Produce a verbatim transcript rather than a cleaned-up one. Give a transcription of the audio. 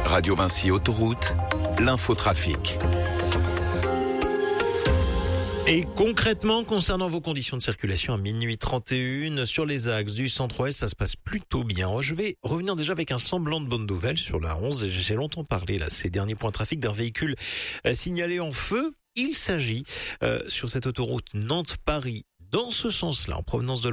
Radio Vinci Autoroute, l'infotrafic. Et concrètement, concernant vos conditions de circulation à minuit trente et une, sur les axes du centre-ouest, ça se passe plutôt bien. Je vais revenir déjà avec un semblant de bonne nouvelle sur la onze. J'ai longtemps parlé, là, ces derniers points de trafic, d'un véhicule signalé en feu. Il s'agit, euh, sur cette autoroute Nantes-Paris, dans ce sens-là, en provenance de